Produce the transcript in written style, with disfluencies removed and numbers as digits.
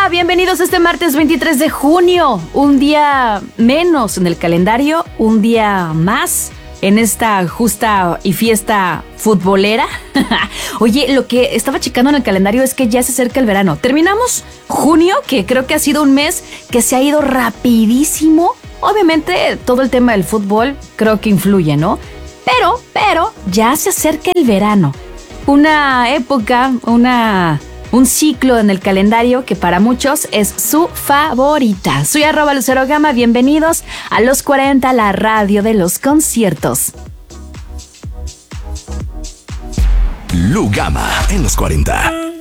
Bienvenidos este martes 23 de junio, un día menos en el calendario, un día más en esta justa y fiesta futbolera. Oye, lo que estaba checando en el calendario es que ya se acerca el verano. Terminamos junio, que creo que ha sido un mes que se ha ido rapidísimo. Obviamente todo el tema del fútbol creo que influye, ¿no? Pero ya se acerca el verano. Una época, un ciclo en el calendario que para muchos es su favorita. Soy @LuceroGama, bienvenidos a Los 40, la radio de los conciertos. Lu Gama en Los 40.